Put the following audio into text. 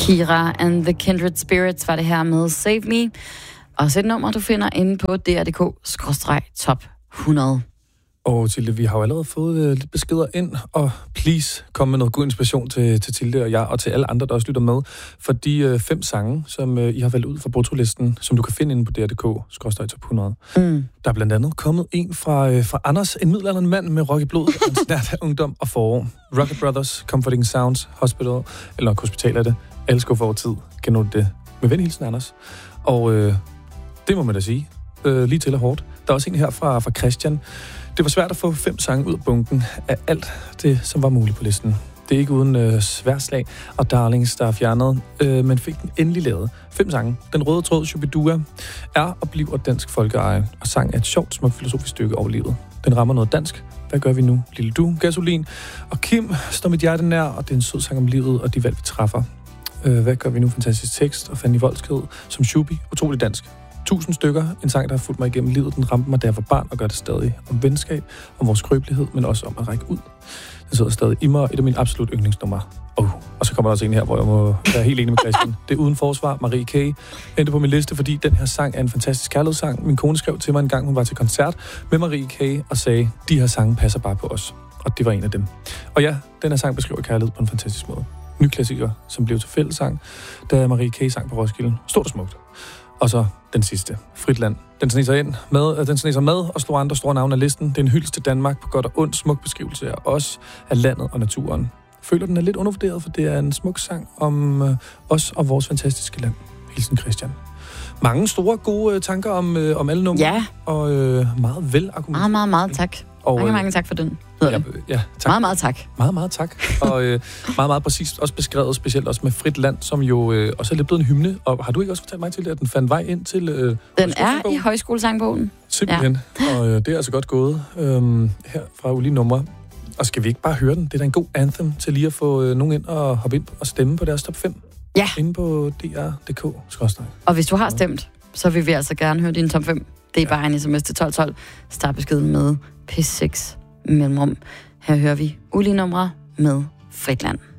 Kira and the Kindred Spirits var det her med Save Me. Også et nummer, du finder inde på dr.dk/top 100. Og Tilde, vi har jo allerede fået lidt beskeder ind, og please kom med noget god inspiration til Tilde og jeg, og til alle andre, der også lytter med, for de 5 sange, som I har valgt ud fra brutolisten, som du kan finde inde på dr.dk/top 100. Der er blandt andet kommet en fra Anders, en middelaldrende mand med rock i blodet, og en snært af ungdom og forår. Rocket Brothers, Comforting Sounds, Hospital, eller nok Hospital er det. Alle skuffer over tid. Kender du det? Med venhilsen, Anders. Og det må man da sige. Lige til og hårdt. Der er også en her fra Christian. Det var svært at få 5 sange ud af bunken af alt det, som var muligt på listen. Det er ikke uden sværslag og Darlings, der er fjernet, men fik den endelig lavet. 5 sange. Den røde tråd, Shubidua, er og bliver dansk folkeeje, og sang er et sjovt, smukt filosofisk stykke over livet. Den rammer noget dansk. Hvad gør vi nu? Lille Du, Gasolin og Kim står mit hjerte nær, og det er en sød sang om livet og de valg, vi træffer. Hvad gør vi nu? Fantastisk tekst og Fanny Voldsked som Shubi. Utrolig dansk. 1000 stykker. En sang, der har fulgt mig igennem livet. Den ramte mig, da jeg var barn, og gør det stadig om venskab, om vores skrøbelighed, men også om at række ud. Den sidder stadig i mig, et af mine absolut yndlingsnumre. Og så kommer der også en her, hvor jeg må være helt enig med Christian. Det er Uden Forsvar, Marie K. Endte på min liste, fordi den her sang er en fantastisk kærlighedssang. Min kone skrev til mig en gang, hun var til koncert med Marie K. og sagde, de her sange passer bare på os. Og det var en af dem. Og ja, den her sang beskriver kærlighed på en fantastisk måde. Ny klassiker, som blev til fællessang, da Marie K. sang på Roskilde. Stort og smukt. Og så den sidste, Fritland. Den sneser med og slår andre store navne af listen. Det er en hyldest til Danmark på godt og ondt, smuk beskrivelse af os, af landet og naturen. Føler, den er lidt undervurderet, for det er en smuk sang om os og vores fantastiske land. Hilsen Christian. Mange store, gode tanker om alle numre. Ja. Og meget velargumenteret. Meget tak. Og, mange tak for den. Ja, tak. Meget tak. Meget tak. Og meget præcist også beskrevet, specielt også med Frit Land, som jo også er lidt blevet en hymne. Og har du ikke også fortalt mig til det, at den fandt vej ind til den er i højskolesangbogen. Simpelthen. Ja. Og det er altså godt gået her fra ulige numre. Og skal vi ikke bare høre den? Det er da en god anthem til lige at få nogen ind og hoppe ind og stemme på deres top 5. Ja. Inde på dr.dk. Og hvis du har stemt, så vil vi altså gerne høre din top 5. Det er bare en sms til 1212. Start beskeden med P6 mellemrum. Her hører vi ulige numre med Fritland.